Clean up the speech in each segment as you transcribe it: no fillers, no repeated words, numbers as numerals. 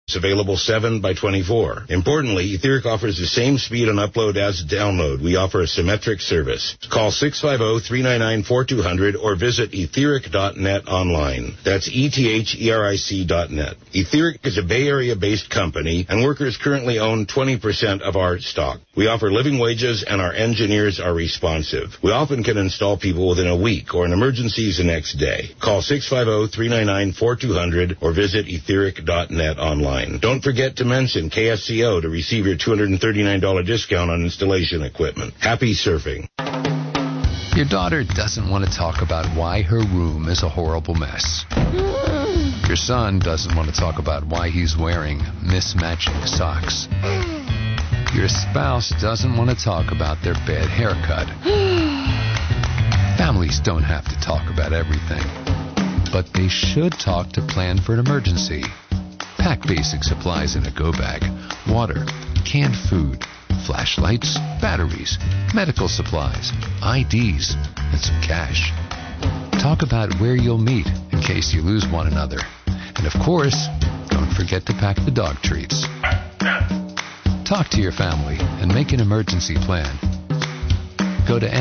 It's available 7 by 24. Importantly, Etheric offers the same speed on upload as download. We offer a symmetric service. Call 650-399-4200 or visit etheric.net online. That's ETHERIC.net. Etheric is a Bay Area-based company, and workers currently own 20% of our stock. We offer living wages, and our engineers are responsive. We often can install people within a week or in emergencies the next day. Call 650-399-4200 or visit etheric.net online. Don't forget to mention KSCO to receive your $239 discount on installation equipment. Happy surfing. Your daughter doesn't want to talk about why her room is a horrible mess. Your son doesn't want to talk about why he's wearing mismatching socks. Your spouse doesn't want to talk about their bad haircut. Families don't have to talk about everything, but they should talk to plan for an emergency. Pack basic supplies in a go bag: water, canned food, flashlights, batteries, medical supplies, IDs, and some cash. Talk about where you'll meet in case you lose one another. And of course, don't forget to pack the dog treats. Talk to your family and make an emergency plan. Go to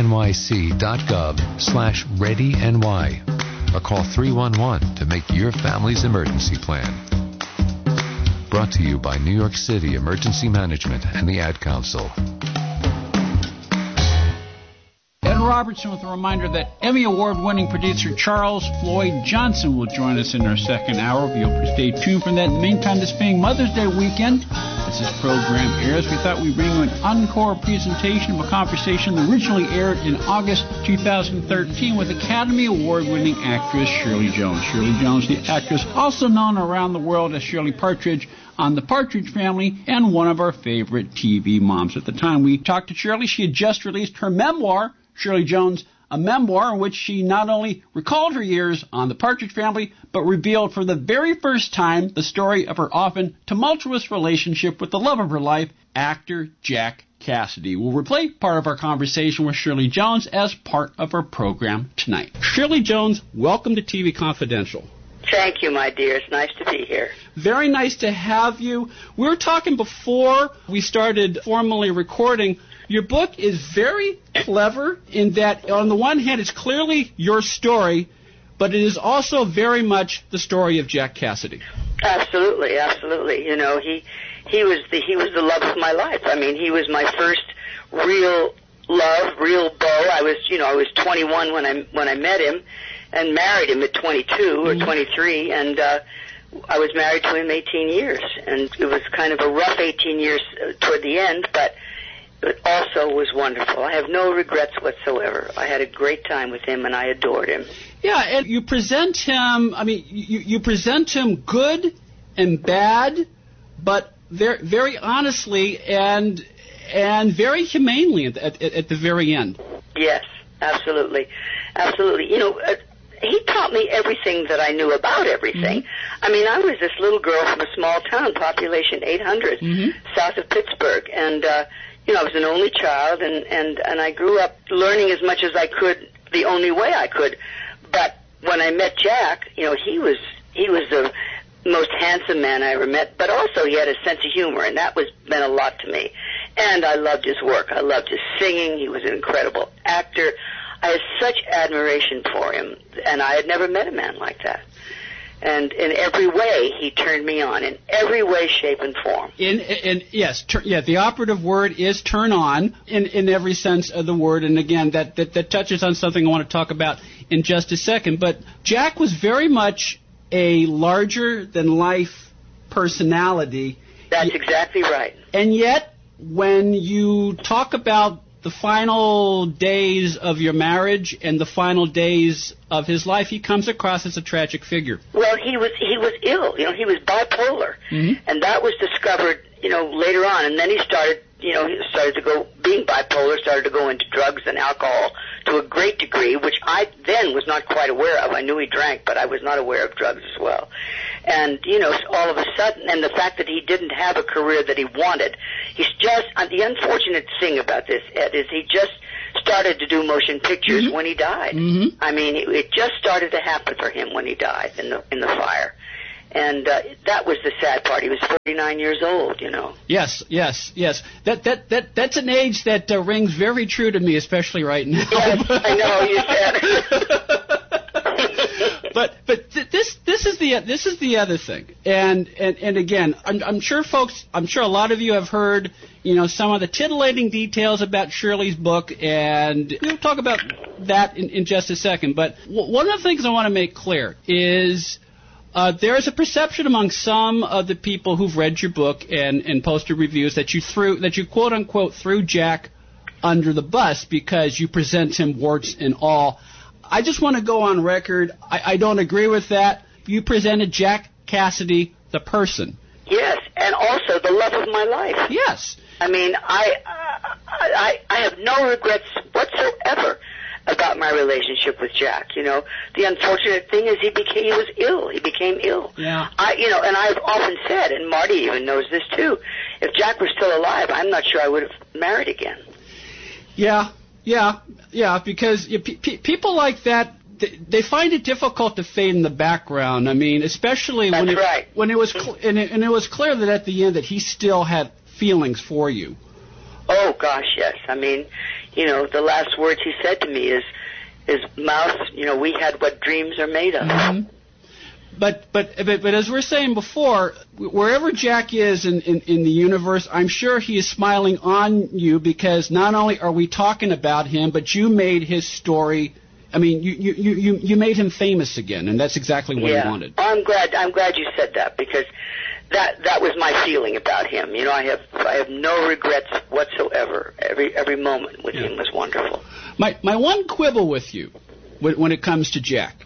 nyc.gov/readyny or call 311 to make your family's emergency plan. Brought to you by New York City Emergency Management and the Ad Council. Ed Robertson with a reminder that Emmy Award-winning producer Charles Floyd Johnson will join us in our second hour. Be able to stay tuned for that. In the meantime, this being Mother's Day weekend, as this program airs, we thought we'd bring you an encore presentation of a conversation that originally aired in August 2013 with Academy Award-winning actress Shirley Jones. Shirley Jones, the actress also known around the world as Shirley Partridge on The Partridge Family, and one of our favorite TV moms. At the time we talked to Shirley, she had just released her memoir, Shirley Jones, a memoir in which she not only recalled her years on The Partridge Family, but revealed for the very first time the story of her often tumultuous relationship with the love of her life, actor Jack Cassidy. We'll replay part of our conversation with Shirley Jones as part of our program tonight. Shirley Jones, welcome to TV Confidential. Thank you, my dear. It's nice to be here. Very nice to have you. We were talking before we started formally recording. Your book is very clever in that, on the one hand, it's clearly your story, but it is also very much the story of Jack Cassidy. Absolutely, absolutely. You know, he was the love of my life. I mean, he was my first real love, real beau. I was 21 when I met him, and married him at 22 or 23, and I was married to him 18 years, and it was kind of a rough 18 years toward the end, but it also was wonderful. I have no regrets whatsoever. I had a great time with him, and I adored him. Yeah, and you present him, you present him good and bad, but very, very honestly and very humanely at the very end. Yes, absolutely. Absolutely. You know, he taught me everything that I knew about everything. Mm-hmm. I mean, I was this little girl from a small town, population 800, south of Pittsburgh, and I was an only child, and I grew up learning as much as I could, the only way I could. But when I met Jack, he was the most handsome man I ever met, but also he had a sense of humor, and that meant a lot to me. And I loved his work. I loved his singing. He was an incredible actor. I had such admiration for him, and I had never met a man like that. And in every way, he turned me on, in every way, shape, and form. Yes, the operative word is turn on in every sense of the word. And again, that touches on something I want to talk about in just a second. But Jack was very much a larger-than-life personality. That's exactly right. And yet, when you talk about the final days of your marriage and the final days of his life, he comes across as a tragic figure. Well, he was ill. He was bipolar, and that was discovered, later on. And then he started, being bipolar, started to go into drugs and alcohol to a great degree, which I then was not quite aware of. I knew he drank, but I was not aware of drugs as well. And, all of a sudden, and the fact that he didn't have a career that he wanted, the unfortunate thing about this, Ed, is he just started to do motion pictures when he died. I mean, it just started to happen for him when he died in the fire. And that was the sad part. He was 49 years old, you know. Yes. That's an age that rings very true to me, especially right now. Yes, I know, you said. But this is the other thing, and again, I'm sure a lot of you have heard, you know, some of the titillating details about Shirley's book, and we'll talk about that in just a second. But one of the things I want to make clear is there is a perception among some of the people who've read your book and posted reviews that you quote unquote threw Jack under the bus because you present him warts and all. I just want to go on record. I don't agree with that. You presented Jack Cassidy, the person. Yes, and also the love of my life. Yes. I mean, I have no regrets whatsoever about my relationship with Jack. You know, the unfortunate thing is he was ill. He became ill. Yeah. And I've often said, and Marty even knows this too, if Jack was still alive, I'm not sure I would have married again. Yeah, because people like that, they find it difficult to fade in the background. I mean, especially when it was clear that at the end that he still had feelings for you. Oh gosh, yes. I mean, you know, the last words he said to me is mouth, you know, we had what dreams are made of. Mm-hmm. But as we're saying before, wherever Jack is in the universe, I'm sure he is smiling on you because not only are we talking about him, but you made his story. I mean, you made him famous again, and that's exactly what he wanted. I'm glad you said that because that was my feeling about him. You know, I have no regrets whatsoever. Every moment with him was wonderful. My one quibble with you when it comes to Jack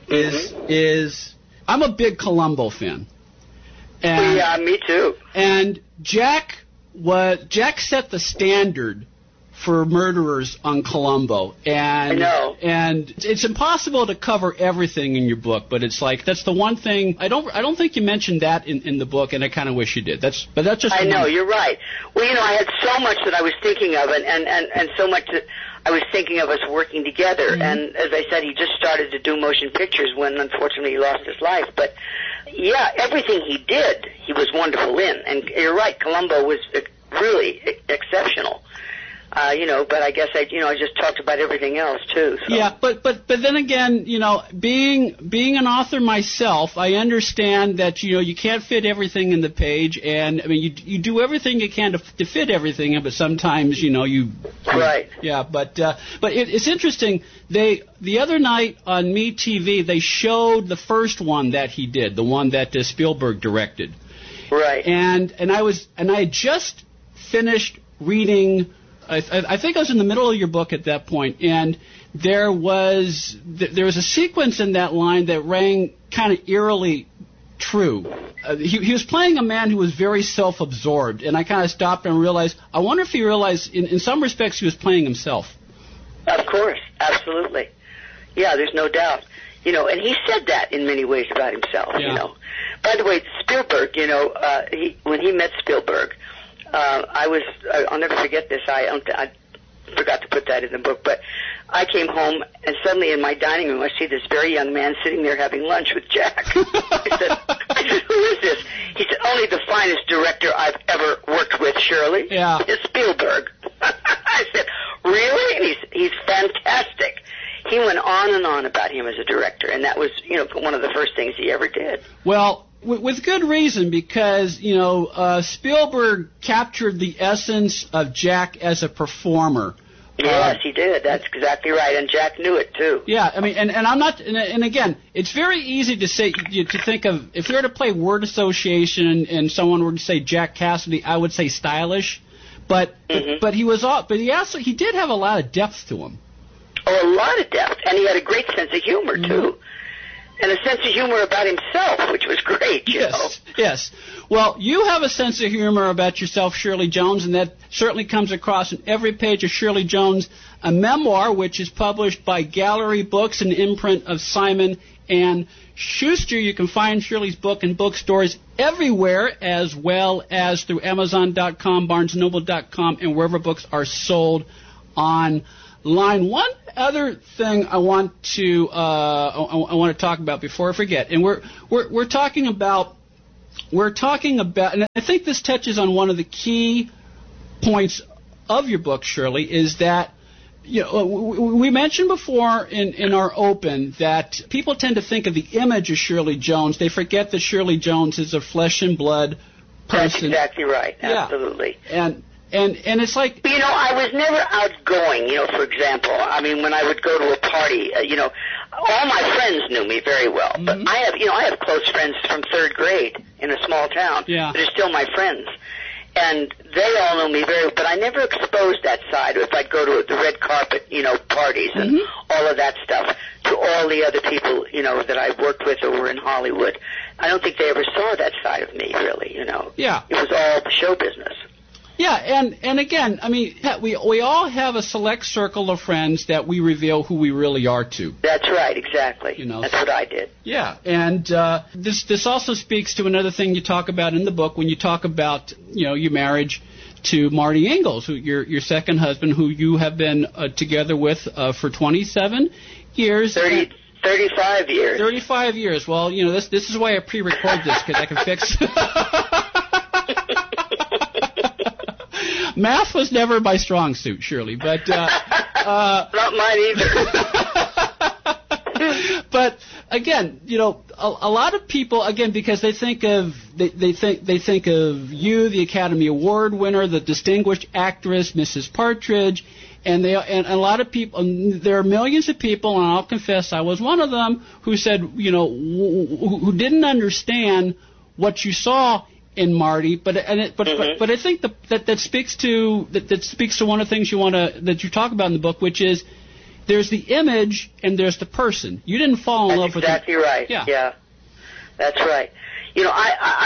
is I'm a big Columbo fan. And, yeah, me too. And Jack set the standard for murderers on Columbo. And, I know. And it's impossible to cover everything in your book, but it's like that's the one thing I don't think you mentioned that in the book, and I kind of wish you did. That's just. I know, you're right. Well, you know, I had so much that I was thinking of, and so much that I was thinking of us working together. Mm-hmm. And as I said, he just started to do motion pictures when, unfortunately, he lost his life. But yeah, everything he did, he was wonderful in. And you're right, Columbo was really exceptional. You know, but I guess I just talked about everything else too. So. Yeah, but then again, you know, being an author myself, I understand that you can't fit everything in the page, and I mean you do everything you can to fit everything in, but sometimes you. Right. Yeah, but it's interesting. The other night on MeTV they showed the first one that he did, the one that Spielberg directed. Right. And I had just finished reading. I think I was in the middle of your book at that point, and there was a sequence in that line that rang kind of eerily true. He was playing a man who was very self-absorbed, and I kind of stopped and realized, I wonder if he realized in some respects he was playing himself. Of course, absolutely. Yeah, there's no doubt. You know, and he said that in many ways about himself, yeah. You know. By the way, Spielberg, you know, when he met Spielberg, I'll never forget this. I forgot to put that in the book, but I came home and suddenly in my dining room I see this very young man sitting there having lunch with Jack. I said, who is this? He said, only the finest director I've ever worked with, Shirley. Yeah. It's Spielberg. I said, really? And he's fantastic. He went on and on about him as a director, and that was, one of the first things he ever did. Well, with good reason, because, Spielberg captured the essence of Jack as a performer. Yes, he did. That's exactly right, and Jack knew it too. Yeah, I mean, and I'm not, and again, it's very easy to say, to think of, if you were to play word association and someone were to say Jack Cassidy, I would say stylish, but he did have a lot of depth to him. Oh, a lot of depth, and he had a great sense of humor too. And a sense of humor about himself, which was great, you know. Yes. Well, you have a sense of humor about yourself, Shirley Jones, and that certainly comes across in every page of Shirley Jones, a memoir which is published by Gallery Books, an imprint of Simon and Schuster. You can find Shirley's book in bookstores everywhere, as well as through Amazon.com, BarnesNoble.com, and wherever books are sold online. line. One other thing I want to talk about before I forget, and we're talking about, and I think this touches on one of the key points of your book, Shirley, is that, you know, we mentioned before in our open that people tend to think of the image of Shirley Jones. They forget that Shirley Jones is a flesh and blood person. That's exactly right. Absolutely. Yeah. And it's like, you know, I was never outgoing. You know, for example, I mean, when I would go to a party, you know, all my friends knew me very well. But I have close friends from third grade in a small town. Yeah. They're still my friends. And they all know me very well, but I never exposed that side. If I'd go to the red carpet, you know, parties and all of that stuff to all the other people, you know, that I worked with or were in Hollywood. I don't think they ever saw that side of me, really, you know. Yeah. It was all show business. Yeah, and again, I mean, we all have a select circle of friends that we reveal who we really are to. That's right, exactly. You know, that's what I did. Yeah, and this also speaks to another thing you talk about in the book when you talk about, you know, your marriage to Marty Ingalls, who your second husband, who you have been together with for 27 years. 35 years. 35 years. Well, you know, this is why I pre-record this, because I can fix. Math was never my strong suit, Shirley, but not mine either. But again, you know, a lot of people, again, because they think of they think of you, the Academy Award winner, the distinguished actress, Mrs. Partridge, and a lot of people. There are millions of people, and I'll confess, I was one of them, who said, you know, who didn't understand what you saw in Marty, but I think that speaks to one of the things that you talk about in the book, which is there's the image and there's the person. You didn't fall in love with. That's exactly right. Yeah, that's right. You know,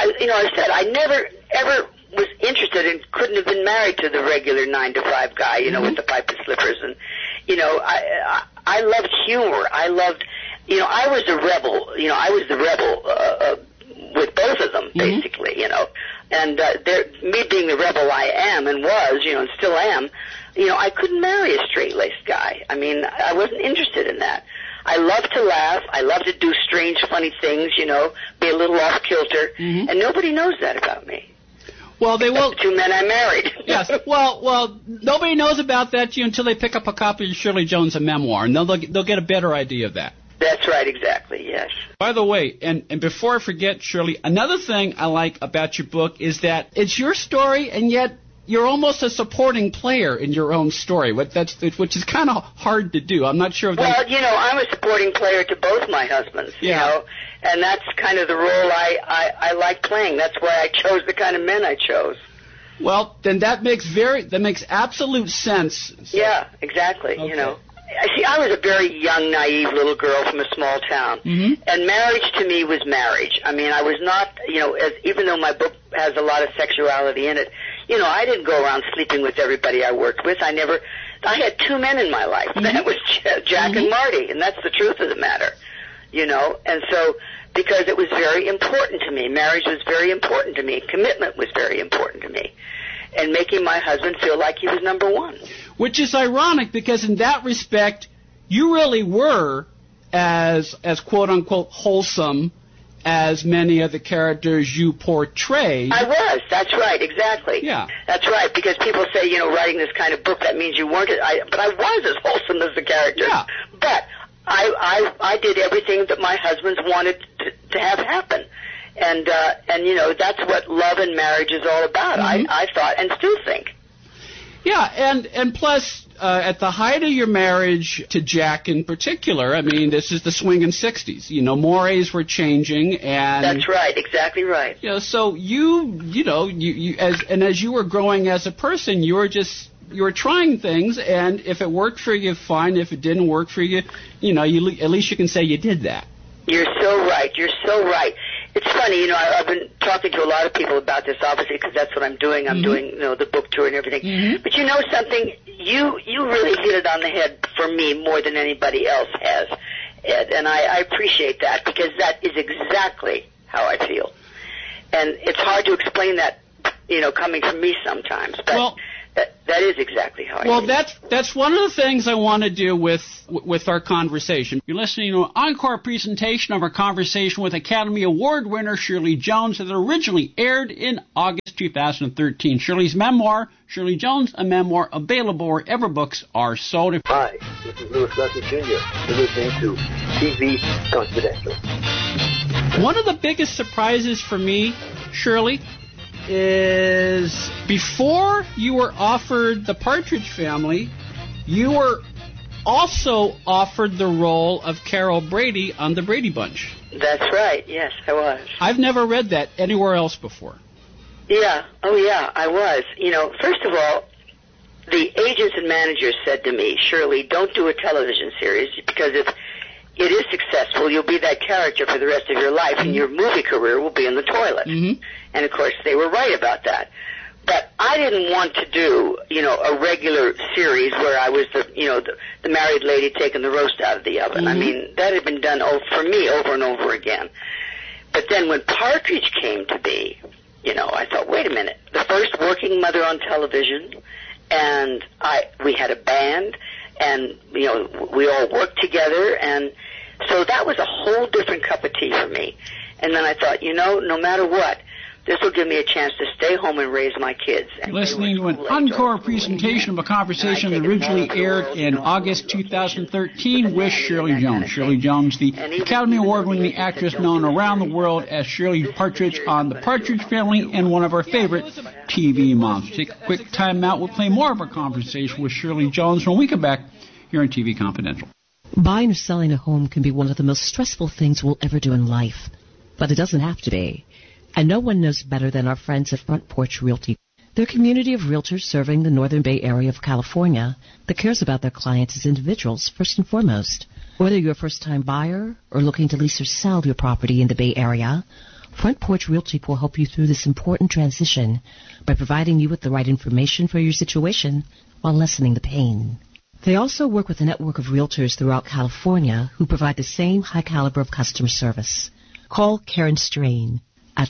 I said I never ever was interested and couldn't have been married to the regular 9-to-5 guy, you know, with the pipe and slippers, and you know, I loved humor. I loved, you know, I was a rebel. You know, I was the rebel. With both of them, basically, you know. And me being the rebel I am and was, you know, and still am, you know, I couldn't marry a straight-laced guy. I mean, I wasn't interested in that. I love to laugh. I love to do strange, funny things, you know, be a little off-kilter. And nobody knows that about me. Well, they will. The two men I married. Yes. Well, nobody knows about that until they pick up a copy of Shirley Jones, a memoir, and they'll get a better idea of that. That's right, exactly, yes. By the way, and before I forget, Shirley, another thing I like about your book is that it's your story, and yet you're almost a supporting player in your own story, which is kind of hard to do. I'm not sure if Well, you know, I'm a supporting player to both my husbands, you know, and that's kind of the role I like playing. That's why I chose the kind of men I chose. Well, then that makes absolute sense. So. Yeah, exactly, okay. You know. See, I was a very young, naive little girl from a small town, and marriage to me was marriage. I mean, I was not, you know, even though my book has a lot of sexuality in it, you know, I didn't go around sleeping with everybody I worked with. I had two men in my life. That was Jack and Marty, and that's the truth of the matter, you know. And so, because it was very important to me, marriage was very important to me, commitment was very important to me, and making my husband feel like he was number one. Which is ironic because in that respect, you really were as quote-unquote wholesome as many of the characters you portrayed. I was. That's right. Exactly. Yeah. That's right. Because people say, you know, writing this kind of book, that means you weren't. But I was as wholesome as the characters. Yeah. But I did everything that my husbands wanted to have happen. And you know, that's what love and marriage is all about. I thought and still think. Yeah, and plus, at the height of your marriage to Jack in particular, I mean, this is the swinging 60s. You know, mores were changing, and that's right, exactly right. You know, so as you were growing as a person, you were trying things, and if it worked for you, fine. If it didn't work for you, you know, at least you can say you did that. You're so right. You're so right. It's funny, you know, I've been talking to a lot of people about this, obviously, because that's what I'm doing. I'm doing, you know, the book tour and everything. But you know something? You really hit it on the head for me more than anybody else has, Ed. And I appreciate that because that is exactly how I feel. And it's hard to explain that, you know, coming from me sometimes. But That is exactly how I Well, did. that's one of the things I want to do with our conversation. You're listening to an encore presentation of our conversation with Academy Award winner Shirley Jones that originally aired in August 2013. Shirley's memoir, Shirley Jones, a memoir, available wherever books are sold. Hi, this is Louis Gossett Jr. You're listening to TV Confidential. One of the biggest surprises for me, Shirley, is before you were offered the Partridge Family, you were also offered the role of Carol Brady on the Brady Bunch. That's right. Yes, I was. I've never read that anywhere else before. Yeah. Oh, yeah, I was. First of all, the agents and managers said to me, Shirley, don't do a television series, because if it is successful, you'll be that character for the rest of your life, and your movie career will be in the toilet. Mm-hmm. And, of course, they were right about that. But I didn't want to do, a regular series where I was the married lady taking the roast out of the oven. Mm-hmm. I mean, that had been done for me over and over again. But then when Partridge came to be, I thought, wait a minute, the first working mother on television, and we had a band, and, we all worked together, and so that was a whole different cup of tea for me. And then I thought, no matter what, this will give me a chance to stay home and raise my kids. And listening to an encore presentation of a conversation that originally aired in August 2013 with Shirley Jones. Shirley Jones, the Academy Award-winning actress known around the world as Shirley Partridge on The Partridge Family and one of our favorite TV moms. Take a quick time out. We'll play more of our conversation with Shirley Jones when we come back here on TV Confidential. Buying or selling a home can be one of the most stressful things we'll ever do in life, but it doesn't have to be. And no one knows better than our friends at Front Porch Realty. They're a community of realtors serving the Northern Bay area of California that cares about their clients as individuals first and foremost. Whether you're a first-time buyer or looking to lease or sell your property in the Bay Area, Front Porch Realty will help you through this important transition by providing you with the right information for your situation while lessening the pain. They also work with a network of realtors throughout California who provide the same high caliber of customer service. Call Karen Strain at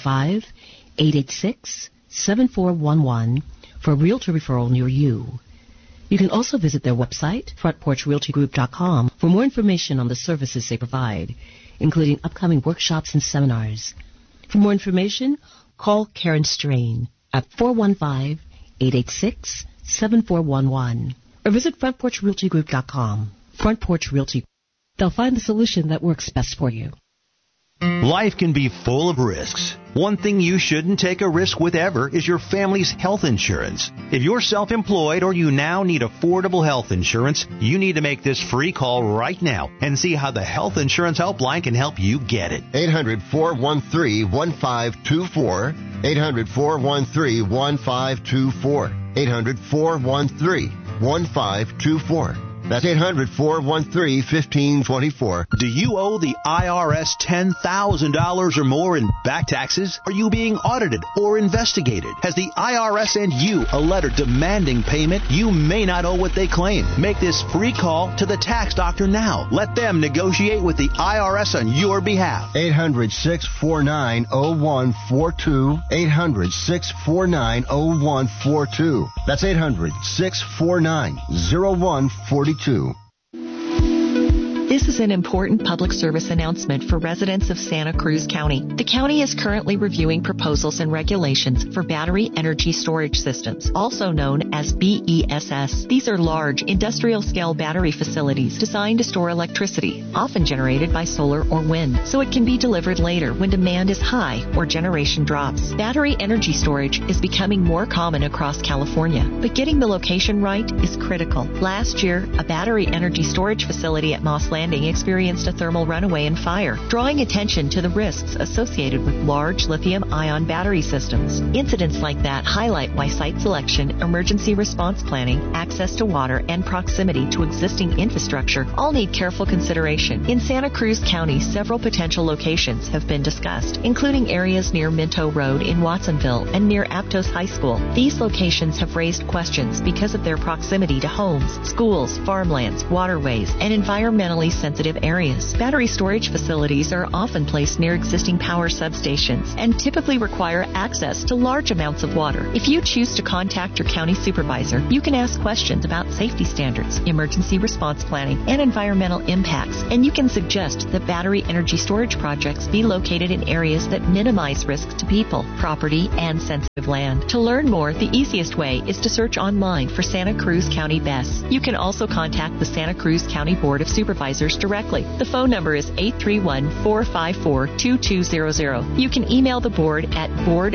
415-886-7411 for a realtor referral near you. You can also visit their website, frontporchrealtygroup.com, for more information on the services they provide, including upcoming workshops and seminars. For more information, call Karen Strain at 415-886-7411 or visit frontporchrealtygroup.com. Front Porch Realty. They'll find the solution that works best for you. Life can be full of risks. One thing you shouldn't take a risk with ever is your family's health insurance. If you're self-employed or you now need affordable health insurance, you need to make this free call right now and see how the Health Insurance Helpline can help you get it. 800-413-1524. 800-413-1524. 800-413-1524. That's 800-413-1524. Do you owe the IRS $10,000 or more in back taxes? Are you being audited or investigated? Has the IRS sent you a letter demanding payment? You may not owe what they claim. Make this free call to the tax doctor now. Let them negotiate with the IRS on your behalf. 800-649-0142. 800-649-0142. That's 800-649-0142. This is an important public service announcement for residents of Santa Cruz County. The county is currently reviewing proposals and regulations for battery energy storage systems, also known as BESS. These are large, industrial-scale battery facilities designed to store electricity, often generated by solar or wind, so it can be delivered later when demand is high or generation drops. Battery energy storage is becoming more common across California, but getting the location right is critical. Last year, a battery energy storage facility at Moss Landing experienced a thermal runaway and fire, drawing attention to the risks associated with large lithium-ion battery systems. Incidents like that highlight why site selection, emergency response planning, access to water, and proximity to existing infrastructure all need careful consideration. In Santa Cruz County, several potential locations have been discussed, including areas near Minto Road in Watsonville and near Aptos High School. These locations have raised questions because of their proximity to homes, schools, farmlands, waterways, and environmentally noise-sensitive areas. Battery storage facilities are often placed near existing power substations and typically require access to large amounts of water. If you choose to contact your county supervisor, you can ask questions about safety standards, emergency response planning, and environmental impacts, and you can suggest that battery energy storage projects be located in areas that minimize risk to people, property, and sensitive land. To learn more, the easiest way is to search online for Santa Cruz County BESS. You can also contact the Santa Cruz County Board of Supervisors directly. The phone number is 831-454-2200. You can email the board at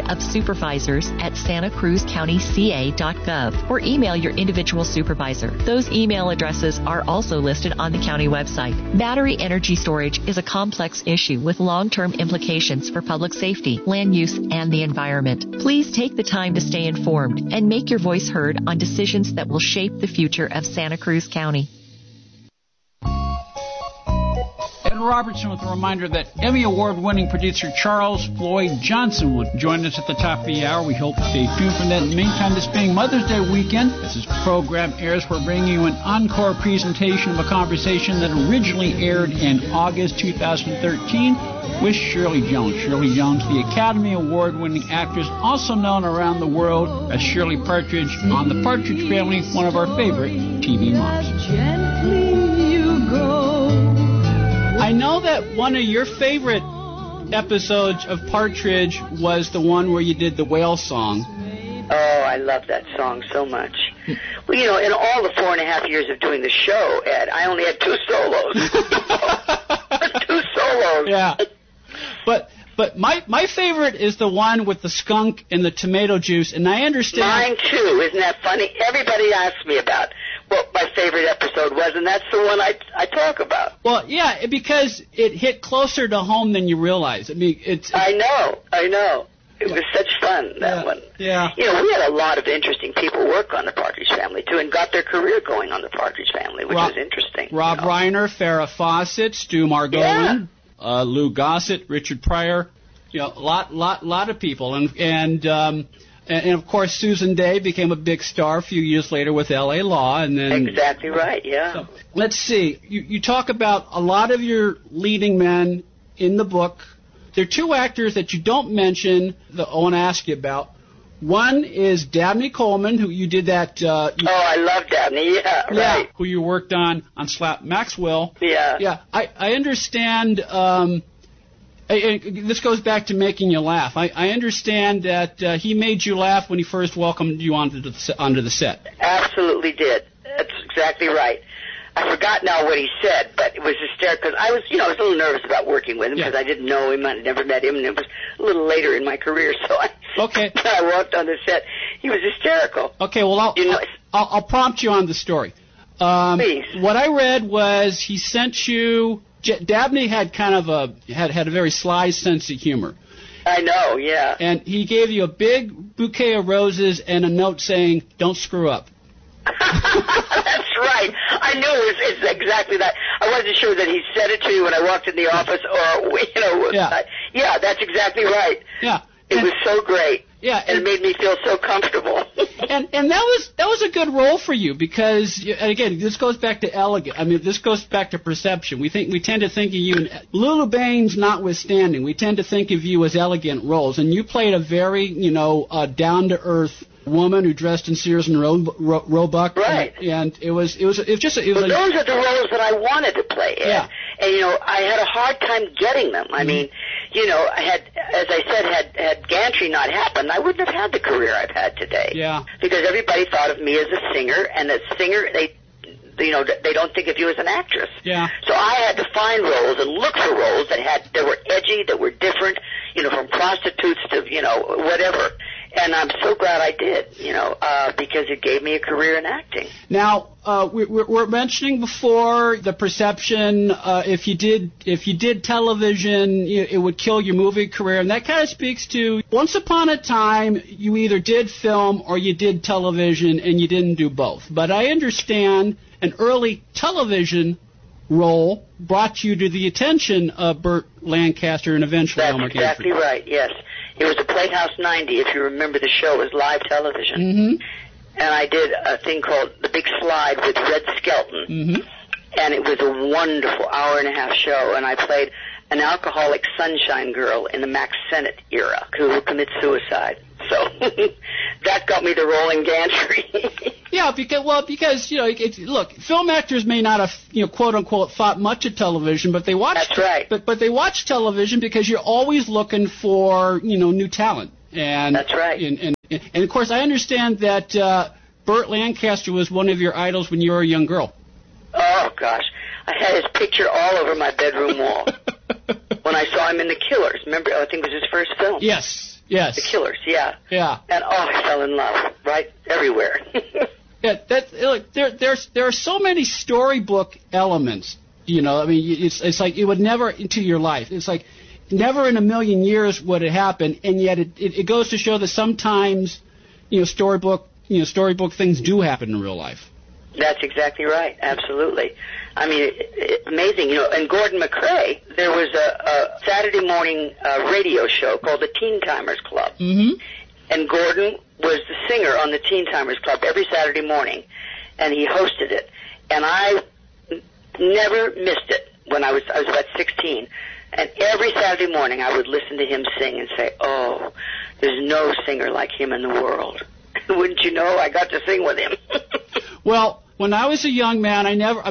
boardofsupervisors@santacruzcountyca.gov or email your individual supervisor. Those email addresses are also listed on the county website. Battery energy storage is a complex issue with long-term implications for public safety, land use, and the environment. Please take the time to stay informed and make your voice heard on decisions that will shape the future of Santa Cruz County. Ed Robertson with a reminder that Emmy Award-winning producer Charles Floyd Johnson will join us at the top of the hour. We hope to stay tuned for that. In the meantime, this being Mother's Day weekend, as this program airs, we're bringing you an encore presentation of a conversation that originally aired in August 2013 with Shirley Jones. Shirley Jones, the Academy Award-winning actress, also known around the world as Shirley Partridge on The Partridge Family, one of our favorite TV moms. Gently you go. I know that one of your favorite episodes of Partridge was the one where you did the whale song. Oh, I love that song so much. Well, you know, in all the 4.5 years of doing the show, Ed, I only had 2 solos. 2 solos. Yeah. But my favorite is the one with the skunk and the tomato juice, and I understand. Mine too. Isn't that funny? Everybody asks me about what my favorite episode was, and that's the one I talk about. Well, yeah, because it hit closer to home than you realize. I mean, I know. It was such fun, that one. Yeah. You know, we had a lot of interesting people work on The Partridge Family, too, and got their career going on The Partridge Family, which was interesting. Rob Reiner, Farrah Fawcett, Stu Margolin, Lou Gossett, Richard Pryor, you know, a lot of people. And of course, Susan Day became a big star a few years later with L.A. Law. And then exactly right, yeah. So, let's see. You talk about a lot of your leading men in the book. There are 2 actors that you don't mention that I want to ask you about. One is Dabney Coleman, who you did that. I love Dabney. Yeah, right. Yeah, who you worked on Slap Maxwell. Yeah. Yeah, I understand. This goes back to making you laugh. I understand that he made you laugh when he first welcomed you onto the set. Absolutely did. That's exactly right. I forgot now what he said, but it was hysterical because I was a little nervous about working with him because I didn't know him, I'd never met him, and it was a little later in my career. So I walked on the set. He was hysterical. Okay, well I'll prompt you on the story. Please. What I read was he sent you. Dabney had kind of had a very sly sense of humor. I know, yeah. And he gave you a big bouquet of roses and a note saying, "Don't screw up." That's right. I knew it's exactly that. I wasn't sure that he said it to you when I walked in the office, or yeah, that's exactly right. Yeah, it was so great. Yeah, and it made me feel so comfortable. and that was a good role for you because, and again, this goes back to elegant. I mean, this goes back to perception. We tend to think of you, Lulu Baines notwithstanding, we tend to think of you as elegant roles, and you played a very down to earth woman who dressed in Sears and Roebuck. Right. And it was just those are the roles that I wanted to play. Yeah. And I had a hard time getting them. I mean, I had, as I said, had Gantry not happened, I wouldn't have had the career I've had today. Yeah. Because everybody thought of me as a singer, and as a singer, they don't think of you as an actress. Yeah. So I had to find roles and look for roles that were edgy, that were different, from prostitutes to, whatever. And I'm so glad I did, because it gave me a career in acting. Now, we're mentioning before the perception if you did television, it would kill your movie career, and that kind of speaks to once upon a time you either did film or you did television, and you didn't do both. But I understand an early television role brought you to the attention of Burt Lancaster and eventually Elmer Gantry. That's exactly right. Yes. It was a Playhouse 90, if you remember the show. It was live television. Mm-hmm. And I did a thing called The Big Slide with Red Skelton. Mm-hmm. and it was a wonderful hour-and-a-half show, and I played an alcoholic sunshine girl in the Max Sennett era who commits suicide. So that got me the role in Gantry. Yeah, because look, film actors may not have quote unquote thought much of television, but they watch. That's right. But they watch television because you're always looking for new talent. And that's right. And of course, I understand that Burt Lancaster was one of your idols when you were a young girl. Oh gosh, I had his picture all over my bedroom wall when I saw him in The Killers. Remember, I think it was his first film. Yes. The Killers, yeah. Yeah. And I fell in love right everywhere. Yeah, look, there are so many storybook elements. I mean, it's like it would never into your life. It's like never in a million years would it happen, and yet it goes to show that sometimes storybook things do happen in real life. That's exactly right. Absolutely. I mean, it's amazing. And Gordon McRae, there was a Saturday morning radio show called the Teen Timers Club. Mm-hmm. And Gordon was the singer on the Teen Timers Club every Saturday morning, and he hosted it. And I never missed it when I was about 16. And every Saturday morning I would listen to him sing and say, oh, there's no singer like him in the world. Wouldn't you know, I got to sing with him. Well, when I was a young man,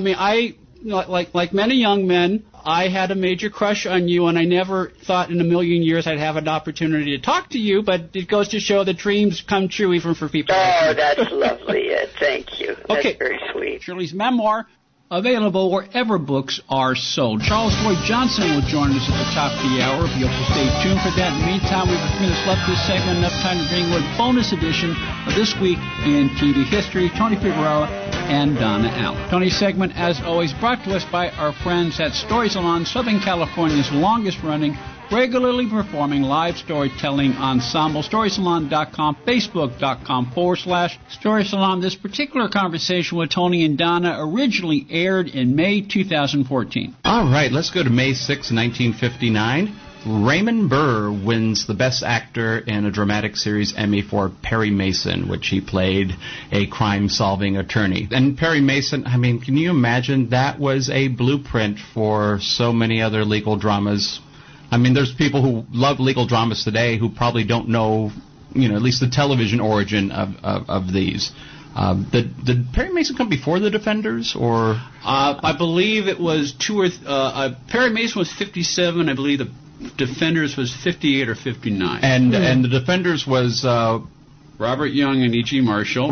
like many young men, I had a major crush on you, and I never thought in a million years I'd have an opportunity to talk to you, but it goes to show that dreams come true even for people like you. Oh, that's lovely, Ed. Thank you. Okay. That's very sweet. Shirley's memoir, available wherever books are sold. Charles Floyd Johnson will join us at the top of the hour. If you'll stay tuned for that. In the meantime, we have a few minutes left this segment, enough time to bring you a bonus edition of This Week in TV History. Tony Figueroa and Donna Allen. Tony's segment, as always, brought to us by our friends at Story Salon, Southern California's longest-running, regularly performing live storytelling ensemble. StorySalon.com, Facebook.com/Story Salon. This particular conversation with Tony and Donna originally aired in May 2014. All right, let's go to May 6, 1959. Raymond Burr wins the Best Actor in a Dramatic Series Emmy for Perry Mason, which he played a crime-solving attorney. And Perry Mason, I mean, can you imagine? That was a blueprint for so many other legal dramas. I mean, there's people who love legal dramas today who probably don't know, at least the television origin of these. Did Perry Mason come before The Defenders, or? I believe it was Perry Mason was 57. I believe The Defenders was 58 or 59. And The Defenders was Robert Young and E.G. Marshall.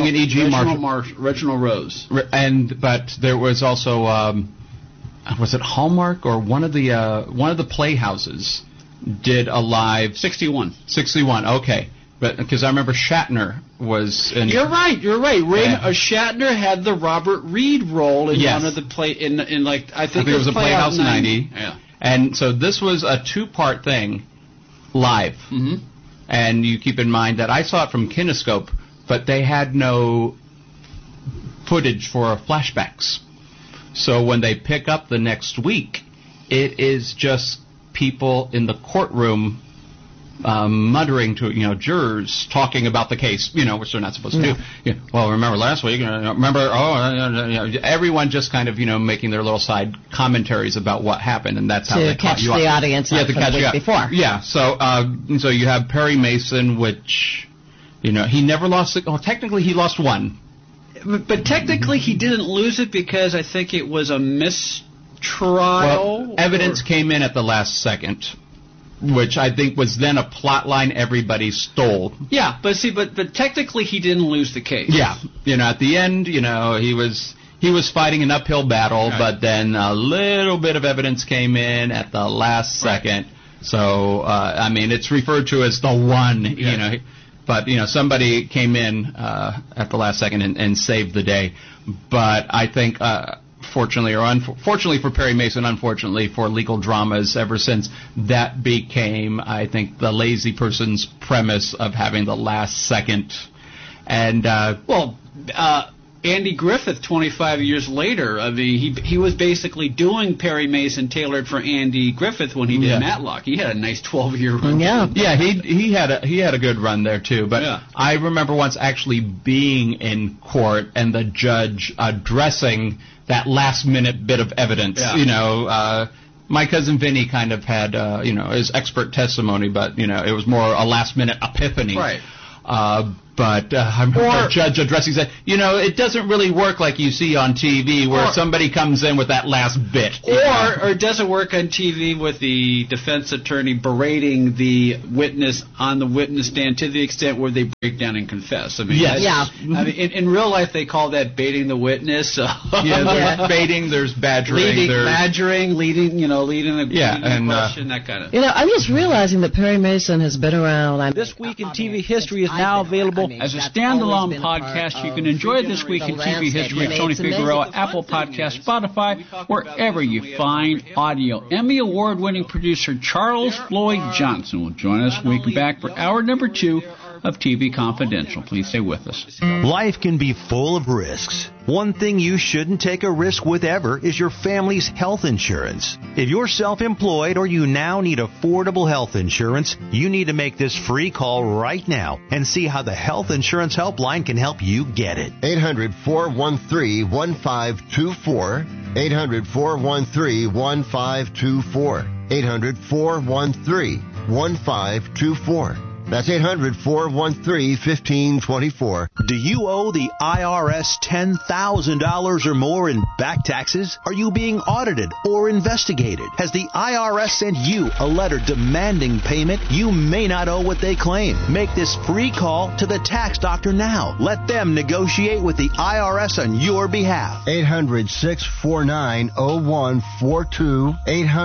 Reginald Rose. But there was also was it Hallmark or one of the Playhouses did a live 61. Okay. But because I remember Shatner was in. You're right. Shatner had the Robert Reed role in one of the play in I think it was a Playhouse 90. Yeah. And so this was a two-part thing, live. Mm-hmm. And you keep in mind that I saw it from Kinescope, but they had no footage for flashbacks. So when they pick up the next week, it is just people in the courtroom muttering to jurors talking about the case, which they're not supposed to do. Well, remember last week? Everyone just kind of making their little side commentaries about what happened, and that's how they catch the audience up to for the week before. Yeah. So you have Perry Mason, which he never lost it. Oh, technically he lost one. But technically he didn't lose it because I think it was a mistrial. Well, evidence came in at the last second, which I think was then a plot line everybody stole. Yeah, but technically he didn't lose the case. Yeah, at the end, he was fighting an uphill battle, right. But then a little bit of evidence came in at the last second. Right. So I mean, it's referred to as the one, yeah. But somebody came in at the last second and saved the day. But I think. Fortunately or unfortunately for Perry Mason, unfortunately for legal dramas, ever since that became, I think, the lazy person's premise of having the last second. And Andy Griffith 25 years later. I mean, he was basically doing Perry Mason tailored for Andy Griffith when he did Matlock. He had a nice 12-year run. Yeah, he had a good run there too. But I remember once actually being in court and the judge addressing that last-minute bit of evidence. Yeah. My cousin Vinny kind of had his expert testimony, but it was more a last-minute epiphany. Right. But I remember the judge addressing said, it doesn't really work like you see on TV where somebody comes in with that last bit. Or it doesn't work on TV with the defense attorney berating the witness on the witness stand to the extent where they break down and confess. I mean, I mean, in real life, they call that baiting the witness. There's baiting, there's badgering. Leading the question, that kind of thing. I'm just realizing that Perry Mason has been around. This Week in TV History is now available as a standalone podcast. You can enjoy This Week in TV History of Tony Figueroa, Apple Podcasts, Spotify, wherever you find audio. Emmy Award-winning producer Charles Floyd Johnson will join us when we come back for hour number 2 of TV Confidential. Please stay with us. Life can be full of risks. One thing you shouldn't take a risk with ever is your family's health insurance. If you're self-employed or you now need affordable health insurance, you need to make this free call right now and see how the Health Insurance Helpline can help you get it. 800-413-1524. 800-413-1524. 800-413-1524. That's 800-413-1524. Do you owe the IRS $10,000 or more in back taxes? Are you being audited or investigated? Has the IRS sent you a letter demanding payment? You may not owe what they claim. Make this free call to the tax doctor now. Let them negotiate with the IRS on your behalf. 800-649-0142.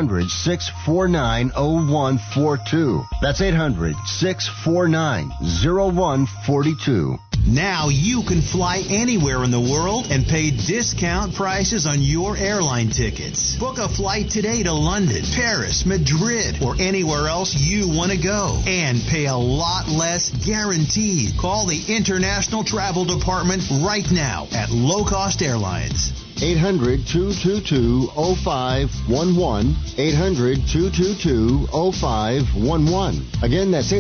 800-649-0142. That's 800-649-0142. Now you can fly anywhere in the world and pay discount prices on your airline tickets. Book a flight today to London, Paris, Madrid, or anywhere else you want to go. And pay a lot less guaranteed. Call the International Travel Department right now at Low Cost Airlines. 800-222-0511. 800-222-0511. Again, that's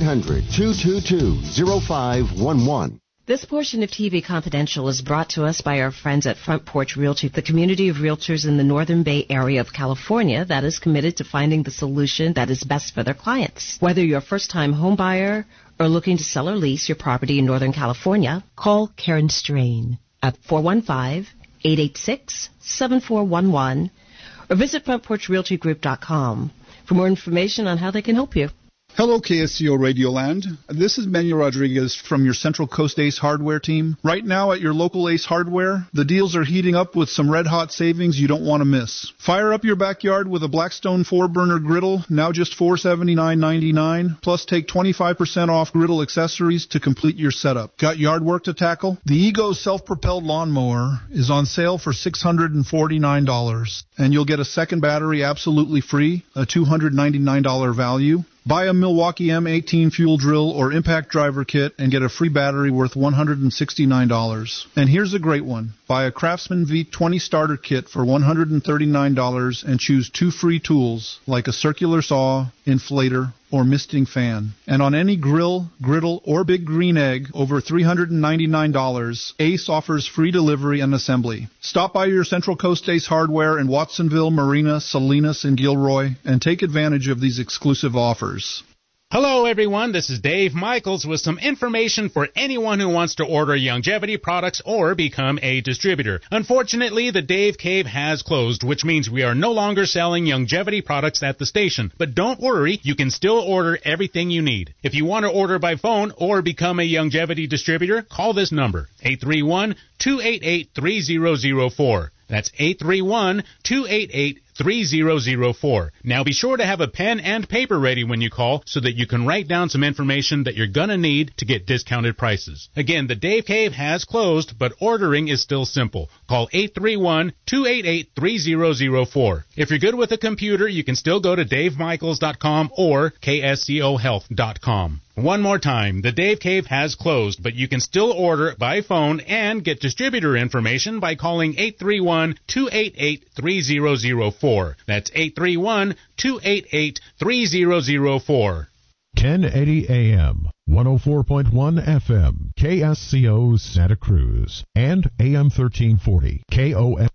800-222-0511. This portion of TV Confidential is brought to us by our friends at Front Porch Realty, the community of realtors in the Northern Bay area of California that is committed to finding the solution that is best for their clients. Whether you're a first-time home buyer or looking to sell or lease your property in Northern California, call Karen Strain at 415-886-7411 or visit FrontPorchRealtyGroup.com for more information on how they can help you. Hello, KSCO Radioland. This is Manuel Rodriguez from your Central Coast Ace Hardware team. Right now at your local Ace Hardware, the deals are heating up with some red-hot savings you don't want to miss. Fire up your backyard with a Blackstone 4-burner griddle, now just $479.99, plus take 25% off griddle accessories to complete your setup. Got yard work to tackle? The Ego self-propelled lawnmower is on sale for $649, and you'll get a second battery absolutely free, a $299 value. Buy a Milwaukee M18 fuel drill or impact driver kit and get a free battery worth $169. And here's a great one. Buy a Craftsman V20 starter kit for $139 and choose 2 free tools like a circular saw, inflator, or misting fan. And on any grill, griddle, or big green egg over $399, Ace offers free delivery and assembly. Stop by your Central Coast Ace Hardware in Watsonville, Marina, Salinas, and Gilroy and take advantage of these exclusive offers. Hello, everyone. This is Dave Michaels with some information for anyone who wants to order Youngevity products or become a distributor. Unfortunately, the Dave Cave has closed, which means we are no longer selling Youngevity products at the station. But don't worry, you can still order everything you need. If you want to order by phone or become a Youngevity distributor, call this number, 831-288-3004. That's 831-288-3004. 888-308-3004. Now be sure to have a pen and paper ready when you call so that you can write down some information that you're going to need to get discounted prices. Again, the Dave Cave has closed, but ordering is still simple. Call 831-288-3004. If you're good with a computer, you can still go to davemichaels.com or kscohealth.com. One more time, the Dave Cave has closed, but you can still order by phone and get distributor information by calling 831-288-3004. That's 831-288-3004. 1080 AM, 104.1 FM, KSCO Santa Cruz, and AM 1340, KOF.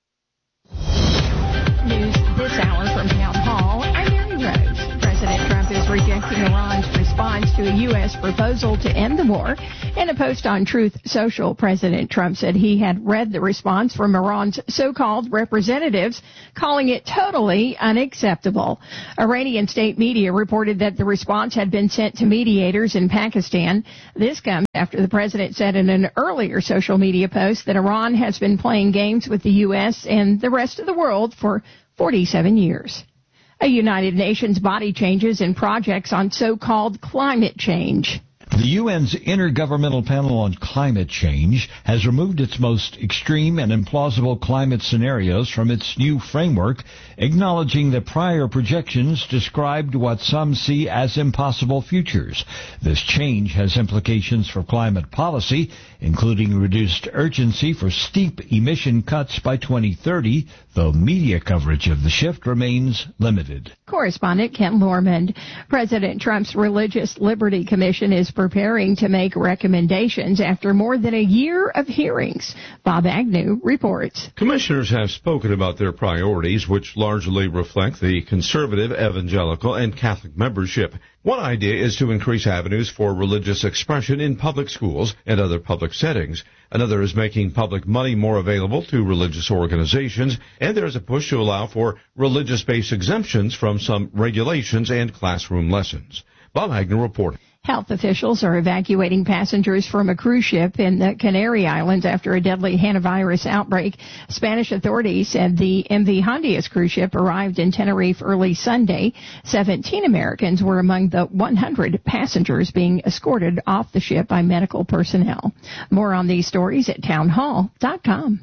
News this hour from Town Hall. I'm Mary Rose. President Trump is rejecting Iran's response to a U.S. proposal to end the war. In a post on Truth Social, President Trump said he had read the response from Iran's so-called representatives, calling it totally unacceptable. Iranian state media reported that the response had been sent to mediators in Pakistan. This comes after the president said in an earlier social media post that Iran has been playing games with the U.S. and the rest of the world for 47 years. A United Nations body changes in projects on so-called climate change. The UN's Intergovernmental Panel on Climate Change has removed its most extreme and implausible climate scenarios from its new framework, acknowledging that prior projections described what some see as impossible futures. This change has implications for climate policy, including reduced urgency for steep emission cuts by 2030, though media coverage of the shift remains limited. Correspondent Ken Lormand. President Trump's Religious Liberty Commission is preparing to make recommendations after more than a year of hearings. Bob Agnew reports. Commissioners have spoken about their priorities, which largely reflect the conservative, evangelical, and Catholic membership. One idea is to increase avenues for religious expression in public schools and other public settings. Another is making public money more available to religious organizations, and there's a push to allow for religious-based exemptions from some regulations and classroom lessons. Bob Agnew reporting. Health officials are evacuating passengers from a cruise ship in the Canary Islands after a deadly hantavirus outbreak. Spanish authorities said the MV Hondias cruise ship arrived in Tenerife early Sunday. 17 Americans were among the 100 passengers being escorted off the ship by medical personnel. More on these stories at townhall.com.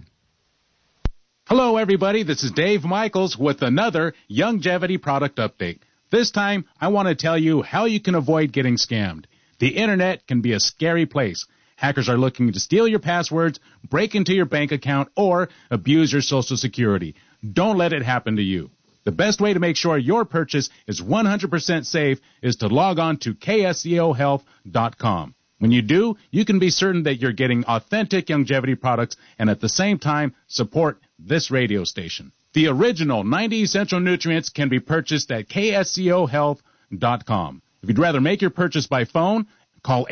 Hello, everybody. This is Dave Michaels with another Youngevity product update. This time, I want to tell you how you can avoid getting scammed. The Internet can be a scary place. Hackers are looking to steal your passwords, break into your bank account, or abuse your Social Security. Don't let it happen to you. The best way to make sure your purchase is 100% safe is to log on to kscohealth.com. When you do, you can be certain that you're getting authentic Youngevity products and at the same time support this radio station. The original 90 essential nutrients can be purchased at kscohealth.com. If you'd rather make your purchase by phone, call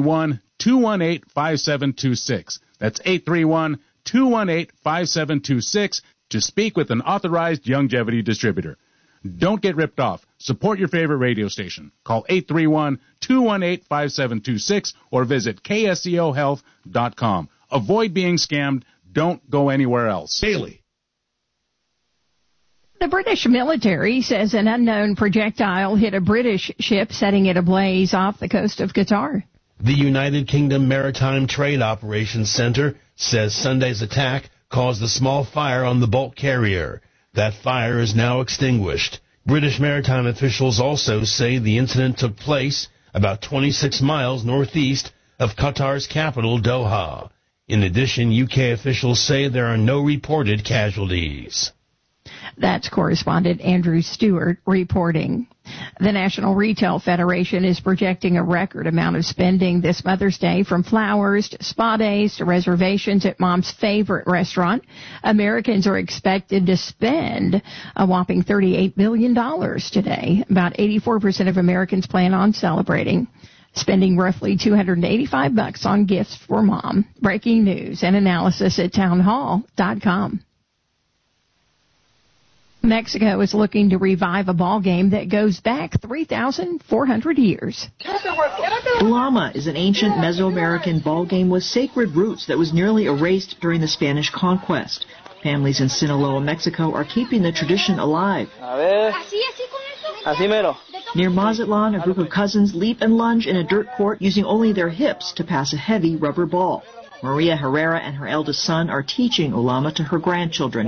831-218-5726. That's 831-218-5726 to speak with an authorized Youngevity distributor. Don't get ripped off. Support your favorite radio station. Call 831-218-5726 or visit kscohealth.com. Avoid being scammed. Don't go anywhere else. Daily. The British military says an unknown projectile hit a British ship, setting it ablaze off the coast of Qatar. The United Kingdom Maritime Trade Operations Center says Sunday's attack caused a small fire on the bulk carrier. That fire is now extinguished. British maritime officials also say the incident took place about 26 miles northeast of Qatar's capital, Doha. In addition, UK officials say there are no reported casualties. That's correspondent Andrew Stewart reporting. The National Retail Federation is projecting a record amount of spending this Mother's Day, from flowers to spa days to reservations at Mom's favorite restaurant. Americans are expected to spend a whopping $38 billion today. About 84% of Americans plan on celebrating, spending roughly $285 on gifts for Mom. Breaking news and analysis at townhall.com. Mexico is looking to revive a ball game that goes back 3,400 years. Llama is an ancient Mesoamerican ball game with sacred roots that was nearly erased during the Spanish conquest. Families in Sinaloa, Mexico are keeping the tradition alive. Near Mazatlan, a group of cousins leap and lunge in a dirt court using only their hips to pass a heavy rubber ball. Maria Herrera and her eldest son are teaching ulama to her grandchildren.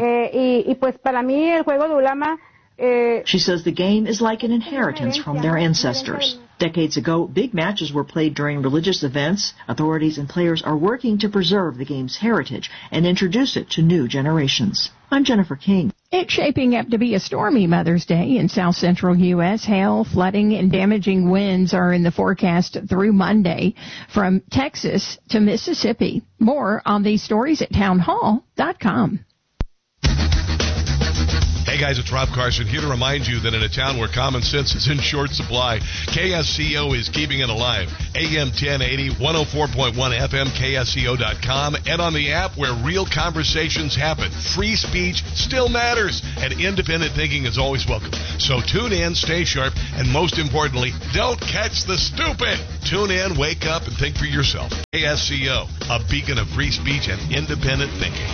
She says the game is like an inheritance from their ancestors. Decades ago, big matches were played during religious events. Authorities and players are working to preserve the game's heritage and introduce it to new generations. I'm Jennifer King. It's shaping up to be a stormy Mother's Day in south central U.S. Hail, flooding, and damaging winds are in the forecast through Monday from Texas to Mississippi. More on these stories at townhall.com. Hey guys, it's Rob Carson here to remind you that in a town where common sense is in short supply, KSCO is keeping it alive. AM 1080, 104.1 FM, KSCO.com, and on the app where real conversations happen. Free speech still matters, and independent thinking is always welcome. So tune in, stay sharp, and most importantly, don't catch the stupid. Tune in, wake up, and think for yourself. KSCO, a beacon of free speech and independent thinking.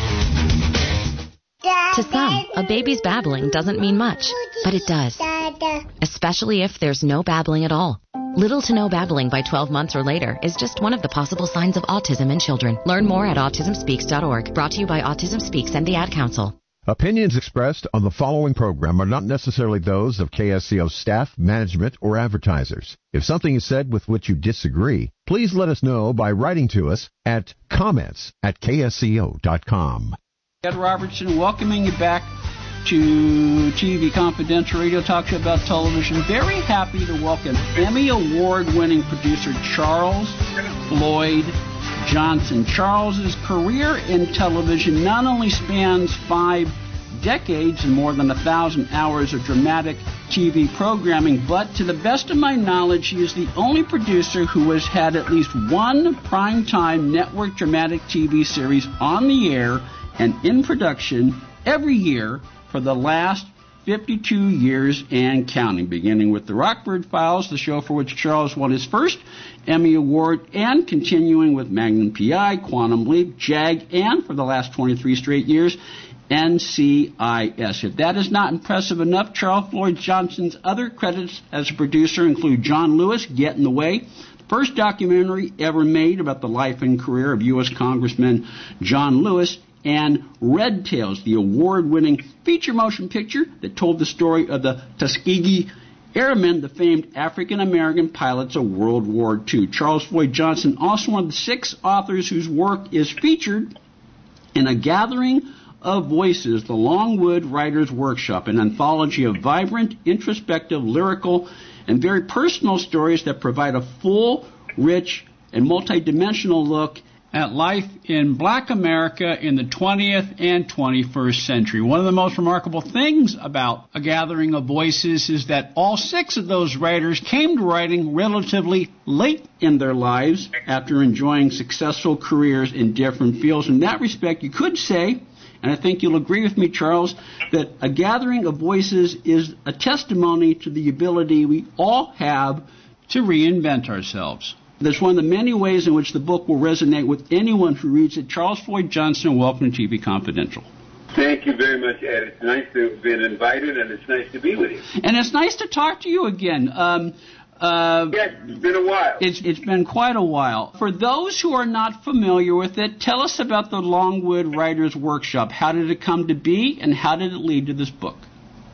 To some, a baby's babbling doesn't mean much, but it does. Especially if there's no babbling at all. Little to no babbling by 12 months or later is just one of the possible signs of autism in children. Learn more at autismspeaks.org. Brought to you by Autism Speaks and the Ad Council. Opinions expressed on the following program are not necessarily those of KSCO staff, management, or advertisers. If something is said with which you disagree, please let us know by writing to us at comments@ksco.com. Ed Robertson, welcoming you back to TV Confidential Radio Talk Show about television. Very happy to welcome Emmy Award-winning producer Charles Floyd Johnson. Charles's career in television not only spans 5 decades and more than 1,000 hours of dramatic TV programming, but to the best of my knowledge, he is the only producer who has had at least one primetime network dramatic TV series on the air and in production every year for the last 52 years and counting, beginning with The Rockford Files, the show for which Charles won his first Emmy Award, and continuing with Magnum P.I., Quantum Leap, JAG, and for the last 23 straight years, NCIS. If that is not impressive enough, Charles Floyd Johnson's other credits as a producer include John Lewis, Get in the Way, the first documentary ever made about the life and career of U.S. Congressman John Lewis, and Red Tails, the award-winning feature motion picture that told the story of the Tuskegee Airmen, the famed African-American pilots of World War II. Charles Floyd Johnson, also one of the 6 authors whose work is featured in A Gathering of Voices, the Longwood Writers' Workshop, an anthology of vibrant, introspective, lyrical, and very personal stories that provide a full, rich, and multidimensional look at life in Black America in the 20th and 21st century. One of the most remarkable things about A Gathering of Voices is that all 6 of those writers came to writing relatively late in their lives after enjoying successful careers in different fields. In that respect, you could say, and I think you'll agree with me, Charles, that A Gathering of Voices is a testimony to the ability we all have to reinvent ourselves. That's one of the many ways in which the book will resonate with anyone who reads it. Charles Floyd Johnson, welcome to TV Confidential. Thank you very much, Ed. It's nice to have been invited, and it's nice to be with you. And it's nice to talk to you again. Yes, it's been a while. It's been quite a while. For those who are not familiar with it, tell us about the Longwood Writers' Workshop. How did it come to be, and how did it lead to this book?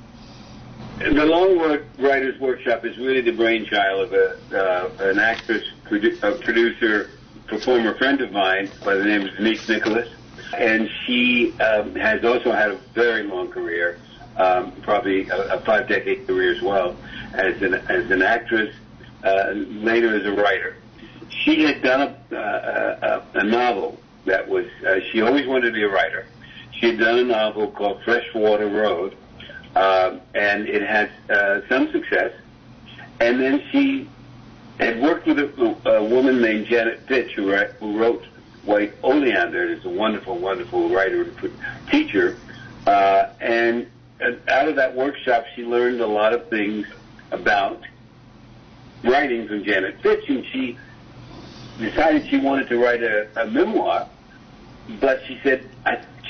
The Longwood Writers' Workshop is really the brainchild of an actress, producer, performer friend of mine by the name of Denise Nicholas. And she has also had a very long career, probably a 5-decade career as well, as an actress, later as a writer. She had done a novel that was, she always wanted to be a writer. She had done a novel called Freshwater Road, and it had some success. And then she had worked with a woman named Janet Fitch, who wrote White Oleander, is a wonderful, wonderful writer and teacher. And out of that workshop, she learned a lot of things about writing from Janet Fitch, and she decided she wanted to write a memoir. But she said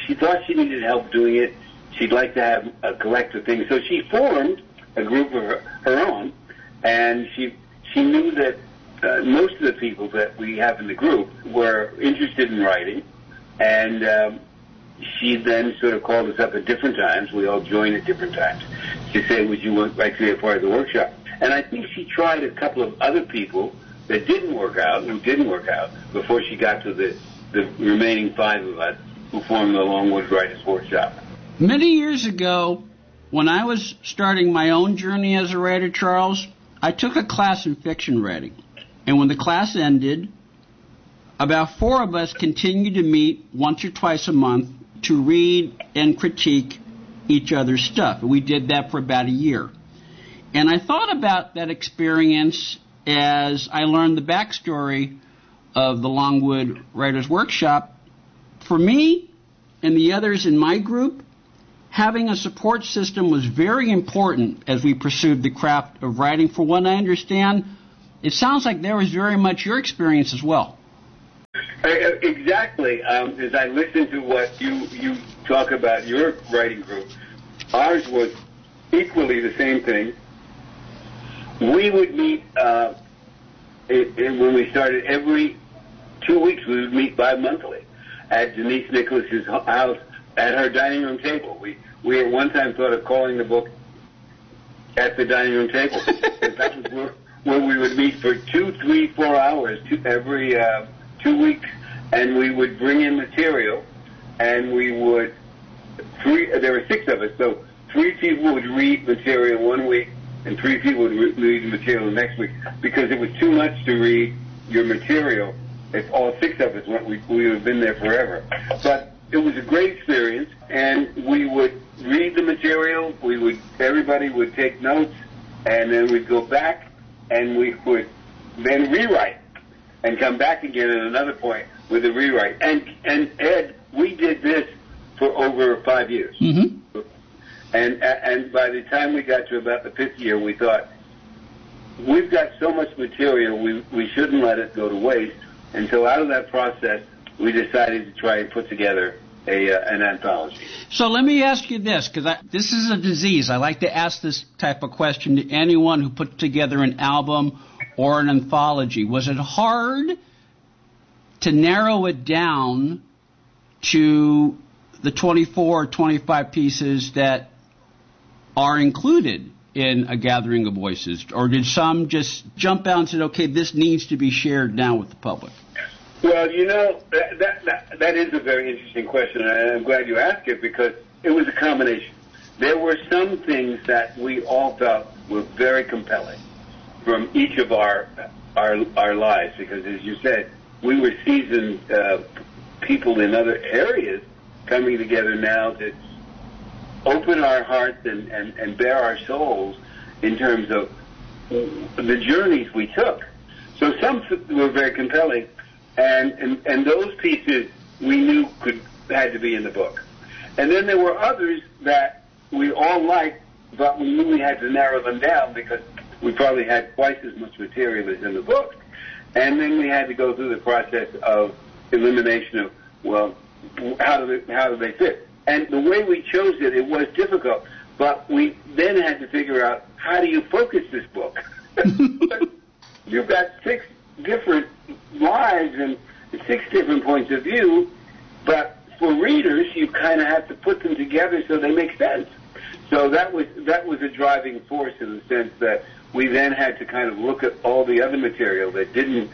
she thought she needed help doing it. She'd like to have a collective thing. So she formed a group of her own, and she knew that most of the people that we have in the group were interested in writing, and she then sort of called us up at different times. We all joined at different times to say, would you like to be a part of the workshop? And I think she tried a couple of other people that didn't work out, before she got to the remaining 5 of us who formed the Longwood Writers Workshop. Many years ago, when I was starting my own journey as a writer, Charles, I took a class in fiction writing. And when the class ended, about 4 of us continued to meet once or twice a month to read and critique each other's stuff. We did that for about a year. And I thought about that experience as I learned the backstory of the Longwood Writers Workshop. For me and the others in my group, having a support system was very important as we pursued the craft of writing. For what I understand, it sounds like there was very much your experience as well. Exactly. As I listen to what you talk about your writing group, ours was equally the same thing. We would meet, when we started, every 2 weeks we would meet bi-monthly at Denise Nicholas's house at her dining room table. We at one time thought of calling the book At the Dining Room Table. That was where we would meet for 2, 3, 4 hours every 2 weeks, and we would bring in material, and we would, there were 6 of us, so 3 people would read material 1 week, and 3 people would read the material the next week, because it was too much to read your material. If all 6 of us went, we would have been there forever. But it was a great experience, and we would read the material, everybody would take notes, and then we'd go back, and we would then rewrite, and come back again at another point with a rewrite. And Ed, we did this for over 5 years. Mm-hmm. And by the time we got to about the 5th year, we thought, we've got so much material, we shouldn't let it go to waste. And so out of that process, we decided to try and put together an anthology. So let me ask you this, because this is a disease. I like to ask this type of question to anyone who puts together an album or an anthology. Was it hard to narrow it down to the 24 or 25 pieces that are included in A Gathering of Voices? Or did some just jump out and said, okay, this needs to be shared now with the public? Well, that is a very interesting question, and I'm glad you asked it, because it was a combination. There were some things that we all felt were very compelling from each of our lives, because, as you said, we were seasoned people in other areas coming together now to open our hearts and bare our souls in terms of the journeys we took. So some were very compelling, and those pieces we knew had to be in the book. And then there were others that we all liked, but we knew we had to narrow them down because we probably had twice as much material as in the book. And then we had to go through the process of elimination of, well, how do they fit? And the way we chose it was difficult, but we then had to figure out, how do you focus this book? You've got 6 different lives and 6 different points of view, but for readers, you kind of have to put them together so they make sense. So that was a driving force, in the sense that we then had to kind of look at all the other material that didn't,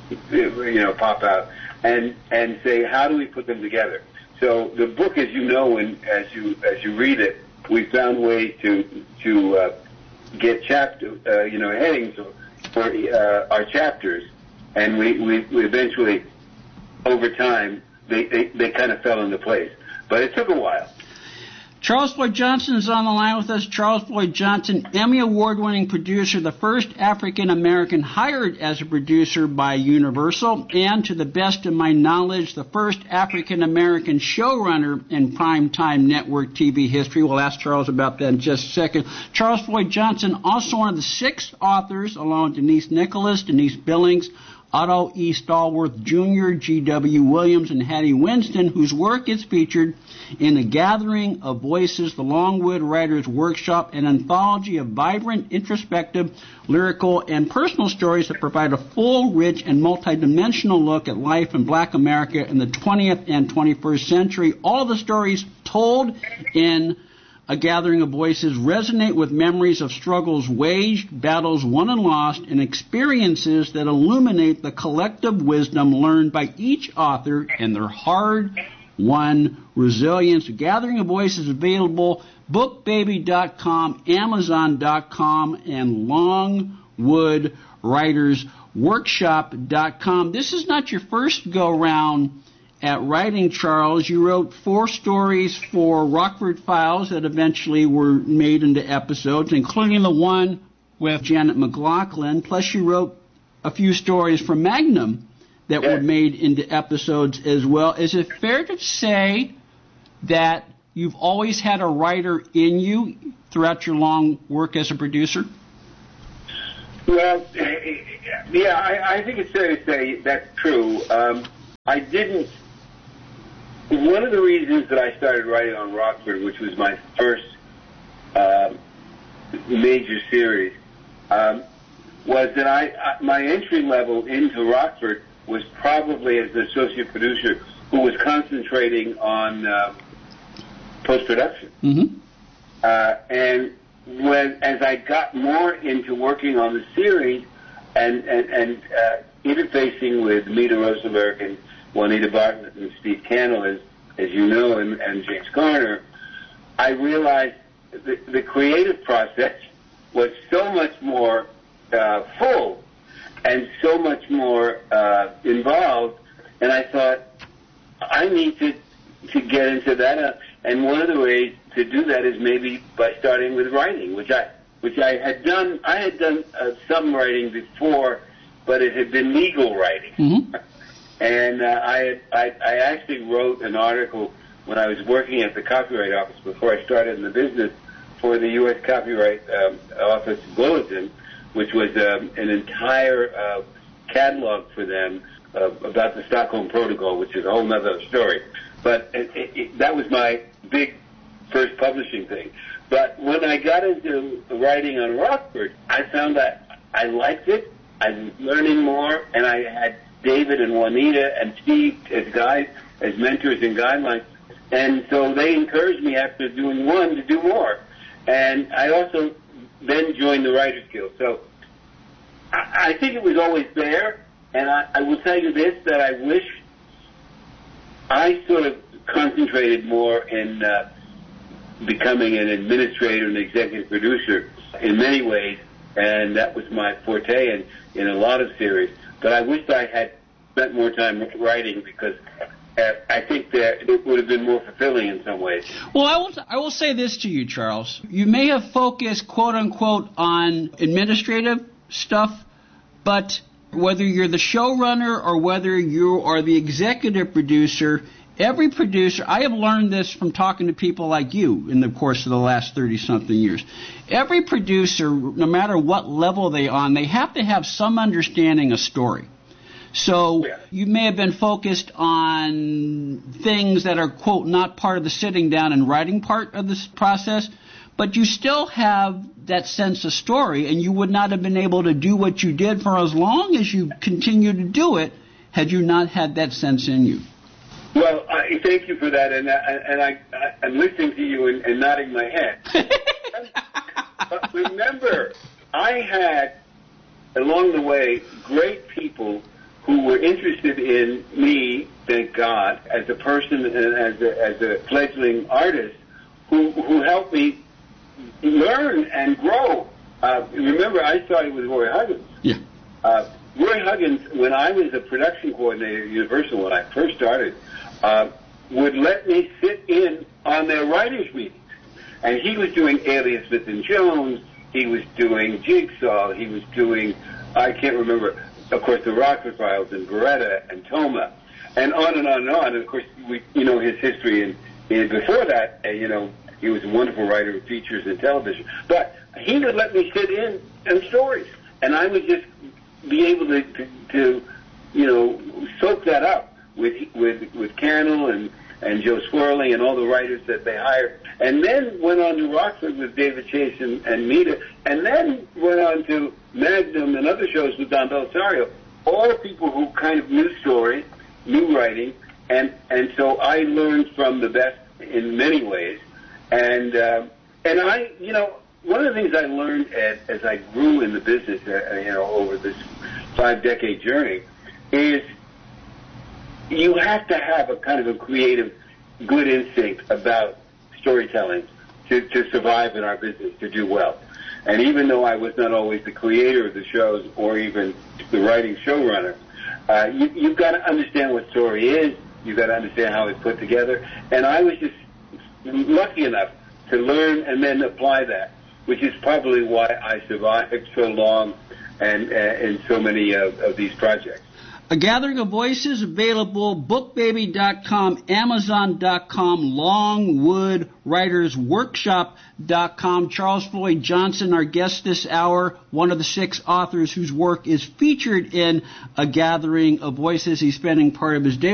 pop out, and say, how do we put them together? So the book, as you know, and as you read it, we found ways to get headings for our chapters, and we eventually, over time, they kind of fell into place. But it took a while. Charles Floyd Johnson is on the line with us. Charles Floyd Johnson, Emmy Award-winning producer, the first African-American hired as a producer by Universal, and, to the best of my knowledge, the first African-American showrunner in primetime network TV history. We'll ask Charles about that in just a second. Charles Floyd Johnson, also one of the 6 authors, along with Denise Nicholas, Denise Billings, Otto E. Stallworth Jr., G.W. Williams, and Hattie Winston, whose work is featured in A Gathering of Voices, the Longwood Writers' Workshop, an anthology of vibrant, introspective, lyrical, and personal stories that provide a full, rich, and multidimensional look at life in Black America in the 20th and 21st century. All the stories told in A Gathering of Voices resonate with memories of struggles waged, battles won and lost, and experiences that illuminate the collective wisdom learned by each author and their hard-won resilience. A Gathering of Voices is available bookbaby.com, amazon.com, and longwoodwritersworkshop.com. This is not your first go-round at writing, Charles. You wrote 4 stories for Rockford Files that eventually were made into episodes, including the one with Janet McLaughlin. Plus, you wrote a few stories for Magnum that were made into episodes as well. Is it fair to say that you've always had a writer in you throughout your long work as a producer? Well, yeah, I think it's fair to say that's true. I didn't. One of the reasons that I started writing on Rockford, which was my first major series, was that my entry level into Rockford was probably as an associate producer who was concentrating on post-production. Mm-hmm. And as I got more into working on the series and interfacing with Mita Rosenberg and Juanita Bartlett and Steve Cannell, as you know, and James Garner, I realized the creative process was so much more full and so much more involved, and I thought, I need to get into that. And one of the ways to do that is maybe by starting with writing, which I had done. I had done some writing before, but it had been legal writing. Mm-hmm. And I actually wrote an article when I was working at the Copyright Office before I started in the business for the U.S. Copyright Office Bulletin, which was an entire catalog for them about the Stockholm Protocol, which is a whole other story. But that was my big first publishing thing. But when I got into writing on Rockford, I found that I liked it. I was learning more, and I had David and Juanita and Steve as guides, as mentors and guidelines. And so they encouraged me after doing one to do more. And I also then joined the Writers Guild. So I think it was always there. And I will tell you this, that I wish I sort of concentrated more in becoming an administrator and executive producer in many ways. And that was my forte in a lot of series. But I wish I had spent more time writing, because I think that it would have been more fulfilling in some ways. Well, I will say this to you, Charles. You may have focused, quote unquote, on administrative stuff, but whether you're the showrunner or whether you are the executive producer, every producer, I have learned this from talking to people like you in the course of the last 30-something years. Every producer, no matter what level they're on, they have to have some understanding of story. So you may have been focused on things that are, quote, not part of the sitting down and writing part of this process, but you still have that sense of story, and you would not have been able to do what you did for as long as you continue to do it had you not had that sense in you. Well, thank you for that, and I'm listening to you and nodding my head. But remember, I had, along the way, great people who were interested in me, thank God, as a person and as a fledgling artist, who helped me learn and grow. Remember, I started with Roy Huggins. Yeah. Roy Huggins, when I was a production coordinator at Universal when I first started, would let me sit in on their writers' meetings. And he was doing Alias Smith and Jones, he was doing Jigsaw, he was doing, I can't remember, of course, the Rockford Files and Beretta and Toma, and on and on and on. And of course, his history, and before that, he was a wonderful writer of features and television. But he would let me sit in on stories, and I would just be able to soak that up with Cannell and Joe Swirling and all the writers that they hired, and then went on to Rockford with David Chase and Mita, and then went on to Magnum and other shows with Don Belisario. All people who kind of knew story, knew writing, and so I learned from the best in many ways. And I, one of the things I learned as I grew in the business, over this 5-decade journey, is you have to have a kind of a creative, good instinct about storytelling to survive in our business, to do well. And even though I was not always the creator of the shows or even the writing showrunner, you've got to understand what story is. You've got to understand how it's put together. And I was just lucky enough to learn and then apply that, which is probably why I survived so long and in so many of these projects. A Gathering of Voices, available bookbaby.com, amazon.com, longwoodwritersworkshop.com. Charles Floyd Johnson, our guest this hour, one of the 6 authors whose work is featured in A Gathering of Voices. He's spending part of his day